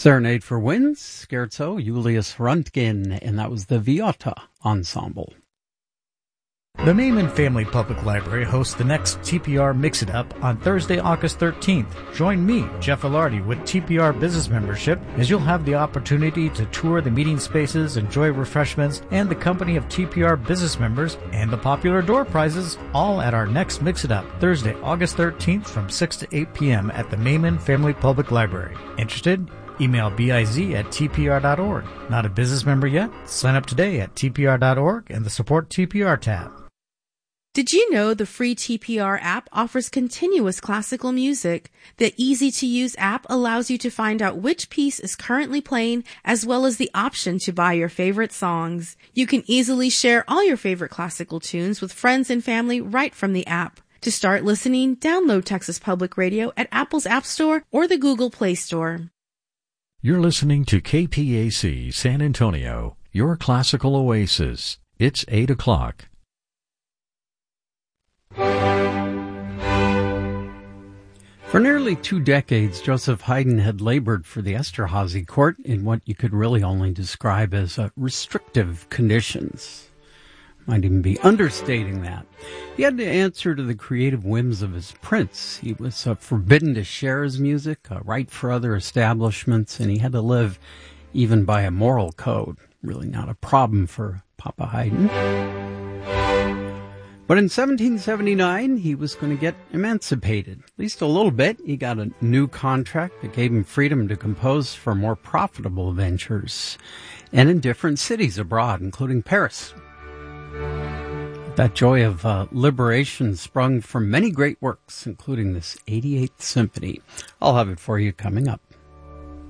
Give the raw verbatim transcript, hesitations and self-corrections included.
Serenade for Winds, Scherzo, Julius Röntgen, and that was the Viotta Ensemble. The Maiman Family Public Library hosts the next T P R Mix It Up on Thursday, August thirteenth. Join me, Jeff Ilardi, with T P R Business Membership, as you'll have the opportunity to tour the meeting spaces, enjoy refreshments, and the company of T P R business members, and the popular door prizes, all at our next Mix It Up, Thursday, August thirteenth from six to eight p.m. at the Maiman Family Public Library. Interested? Email biz at t p r dot org. Not a business member yet? Sign up today at t p r dot org and the Support T P R tab. Did you know the free T P R app offers continuous classical music? The easy-to-use app allows you to find out which piece is currently playing, as well as the option to buy your favorite songs. You can easily share all your favorite classical tunes with friends and family right from the app. To start listening, download Texas Public Radio at Apple's App Store or the Google Play Store. You're listening to K P A C San Antonio, your classical oasis. It's eight o'clock. For nearly two decades, Joseph Haydn had labored for the Esterházy court in what you could really only describe as uh, restrictive conditions. Might even be understating that. He had to answer to the creative whims of his prince. He was uh, forbidden to share his music, uh, write for other establishments, and he had to live even by a moral code. Really not a problem for Papa Haydn. But in seventeen seventy-nine, he was going to get emancipated, at least a little bit. He got a new contract that gave him freedom to compose for more profitable ventures and in different cities abroad, including Paris. That joy of uh, liberation sprung from many great works, including this eighty-eighth Symphony. I'll have it for you coming up.